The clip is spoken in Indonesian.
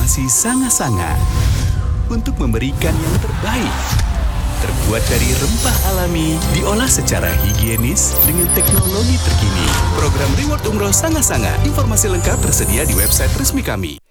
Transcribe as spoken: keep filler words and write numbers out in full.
formasi Sanga-Sanga untuk memberikan yang terbaik. Terbuat dari rempah alami, diolah secara higienis dengan teknologi terkini. Program Reward Umroh Sanga-Sanga. Informasi lengkap tersedia di website resmi kami.